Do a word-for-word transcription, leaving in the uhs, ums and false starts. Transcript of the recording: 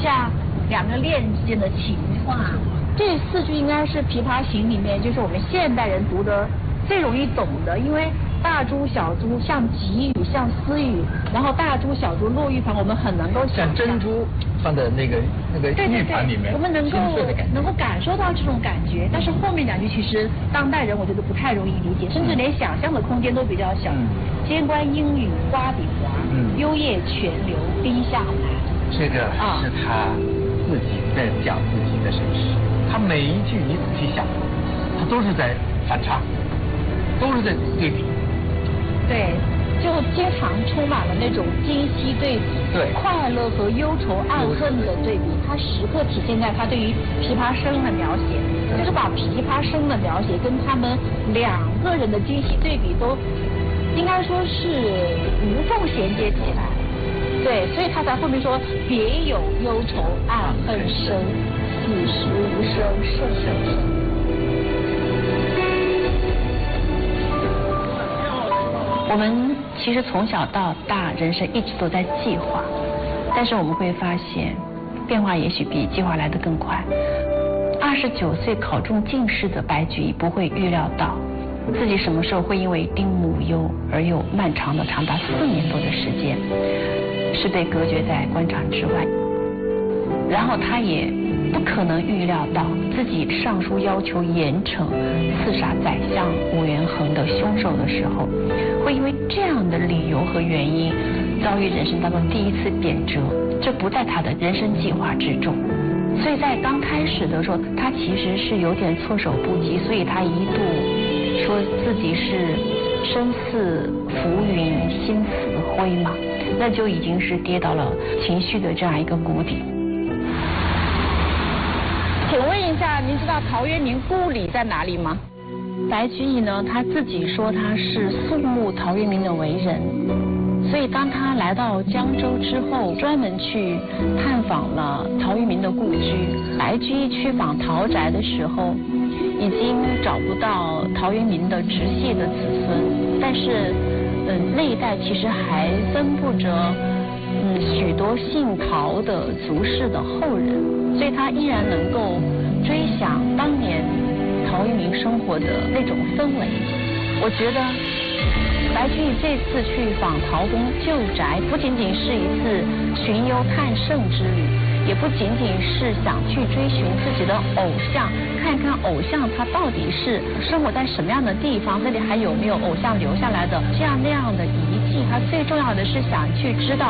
下两个恋之间的情话。这四句应该是《琵琶行》里面就是我们现代人读的最容易懂的，因为大珠小珠像急雨像私语，然后大珠小珠落玉盘，我们很能够像珍珠放在那个那个玉盘里面， 我们能够能够感受到这种感觉。但是后面两句其实当代人我觉得不太容易理解，甚至连想象的空间都比较小。间关莺语花比华，幽咽泉流冰下来。 这个是他自己在讲自己的身世，他每一句你仔细想，他都是在反差，都是在对比。 对，就经常充满了那种今昔对比， 对， 快乐和忧愁暗恨的对比，它时刻体现在他对于琵琶声的描写，就是把琵琶声的描写跟他们两个人的今昔对比都应该说是无缝衔接起来。对，所以他在后面说别有忧愁暗恨生，此时无声胜有声。我们其实从小到大人生一直都在计划，但是我们会发现变化也许比计划来得更快。二十九岁考中进士的白居易不会预料到自己什么时候会因为丁母忧而有漫长的长达四年多的时间是被隔绝在官场之外，然后他也不可能预料到自己上书要求严惩刺杀宰相武元衡的凶手的时候，会因为这样的理由和原因遭遇人生当中第一次贬谪，这不在他的人生计划之中。所以在刚开始的时候，他其实是有点措手不及，所以他一度说自己是身似浮云心似灰嘛，那就已经是跌到了情绪的这样一个谷底。请问一下，您知道陶渊明故里在哪里吗？白居易呢，他自己说他是肃穆陶渊明的为人，所以当他来到江州之后，专门去探访了陶渊明的故居。白居易去访陶宅的时候，已经找不到陶渊明的直系的子孙，但是嗯，那一带其实还分布着嗯许多姓陶的族氏的后人，所以他依然能够追想当年陶渊明生活的那种氛围。我觉得白居易这次去访陶公旧宅，不仅仅是一次寻幽探胜之旅，也不仅仅是想去追寻自己的偶像，看看偶像他到底是生活在什么样的地方，这里还有没有偶像留下来的这样那样的遗迹。他最重要的是想去知道